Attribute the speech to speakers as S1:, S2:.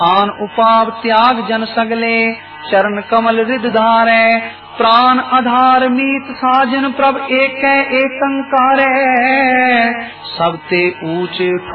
S1: आन उपाव त्याग जन सगले, चरण कमल हृद धारे। प्राण आधार मीत साजन, प्रभ एक एकंकारे। सबते ऊंचे